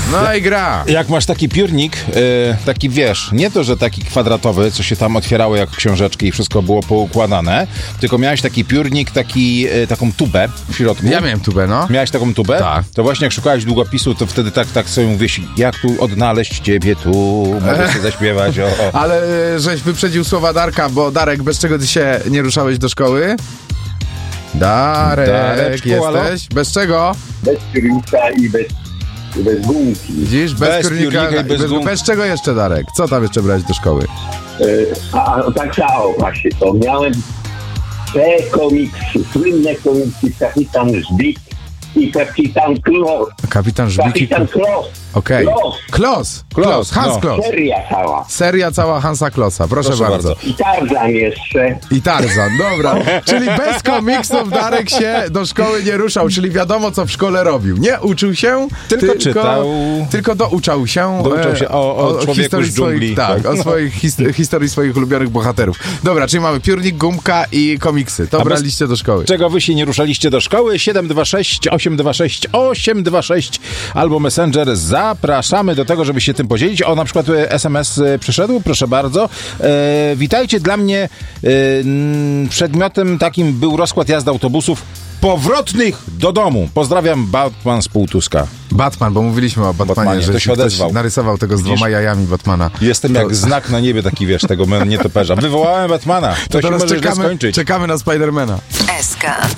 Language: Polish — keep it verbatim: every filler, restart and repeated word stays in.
No i gra. Jak masz taki piórnik, e, taki wiesz, nie to, że taki kwadratowy, co się tam otwierało jak książeczki i wszystko było poukładane, tylko miałeś taki piórnik, taki, e, taką tubę w środku. Ja miałem tubę, no. Miałeś taką tubę? Tak. To właśnie jak szukałeś długopisu, to wtedy tak, tak sobie mówisz, jak tu odnaleźć ciebie, tu mogę sobie zaśpiewać. O, o. Ale e, żeś wyprzedził słowa Darka, bo Darek, bez czego ty się nie ruszałeś do szkoły? Darek, Dareczku, jesteś? halo? Bez czego? Bez piórnika i bez, i bez gumki. Widzisz? Bez, Bez piórnika, piórnika i bez bez, gumki. bez czego jeszcze, Darek? Co tam jeszcze brałeś do szkoły? Y, A, a tak samo właśnie to. Miałem te komiksy, słynne komiksy Kapitan Żbik i Kapitan Klos. Kapitan Żbiki. Kapitan Klos. Okej. Klos. Klos. Klos, Klos. Hans no. Klos. Seria cała. Seria cała Hansa Klossa. Proszę, Proszę bardzo. bardzo. I Tarzan jeszcze. I Tarzan, dobra. Czyli bez komiksów Darek się do szkoły nie ruszał, czyli wiadomo, co w szkole robił. Nie uczył się, Tylko czytał. Tylko douczał się. Douczał się e, o- o człowieku historii z dżungli. swoich, tak, Tak. o swoich his, historii swoich ulubionych bohaterów. Dobra, czyli mamy piórnik, gumka i komiksy. To A bez- braliście do szkoły. Czego wy się nie ruszaliście do szkoły? siedem dwa sześć, osiem dwa sześć, osiem dwa sześć albo Messenger. Zapraszamy do tego, żeby się tym podzielić. O, na przykład e, S M S e, przyszedł, proszę bardzo. E, witajcie, dla mnie e, n, przedmiotem takim był rozkład jazdy autobusów powrotnych do domu. Pozdrawiam, Batman z Półtuska. Batman, bo mówiliśmy o Batmanie, Batmanie, że to się ktoś odezwał. narysował tego z Widzisz? dwoma jajami Batmana. Jestem To- jak znak na niebie, taki wiesz, tego nietoperza. Wywołałem Batmana. To, To się teraz może źle czekamy, skończyć. czekamy na Spidermana. S K.